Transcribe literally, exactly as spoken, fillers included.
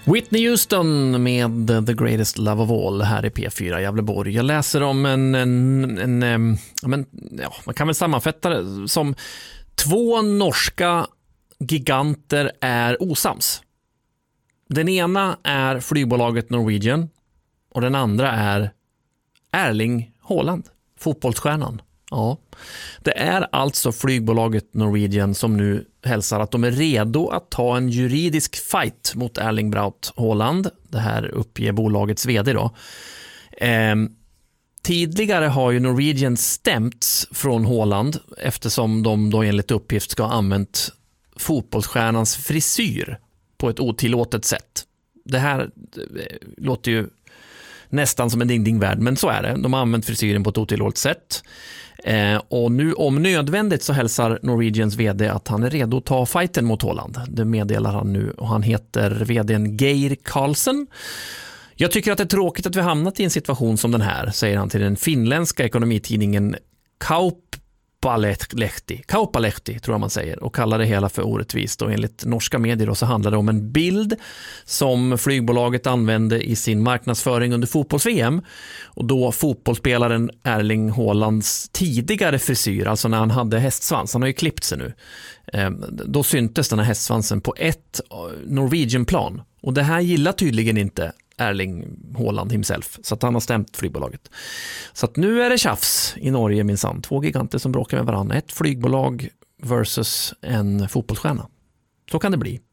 Whitney Houston med The Greatest Love of All här i P fyra Gävleborg. Jag läser om en, en, en, en men, ja, man kan väl sammanfatta det som två norska giganter är osams. Den ena är flygbolaget Norwegian och den andra är Erling Haaland, fotbollsstjärnan. Ja, det är alltså flygbolaget Norwegian som nu hälsar att de är redo att ta en juridisk fight mot Erling Braut Haaland. Det här uppger bolagets vd då. Eh, tidigare har ju Norwegian stämts från Haaland eftersom de då enligt uppgift ska ha använt fotbollsstjärnans frisyr på ett otillåtet sätt. Det här låter ju nästan som en ding-ding-värld, men så är det. De har använt frisyren på ett otillåtet sätt. Eh, och nu om nödvändigt så hälsar Norwegians vd att han är redo att ta fighten mot Haaland. Det meddelar han nu och han heter vdn Geir Karlsen. Jag tycker att det är tråkigt att vi hamnat i en situation som den här, säger han till den finländska ekonomitidningen Kauppalehti. Kauppalehti tror jag man säger och kallar det hela för orättvist. Och enligt norska medier då så handlar det om en bild som flygbolaget använde i sin marknadsföring under fotbolls-V M och då fotbollsspelaren Erling Haalands tidigare frisyr, alltså när han hade hästsvans, han har ju klippt sig nu, då syntes den här hästsvansen på ett Norwegian-plan och det här gillar tydligen inte Erling Haaland himself, så att han har stämt flygbolaget. Så att nu är det tjafs i Norge minsann. Två giganter som bråkar med varandra. Ett flygbolag versus en fotbollsstjärna. Så kan det bli.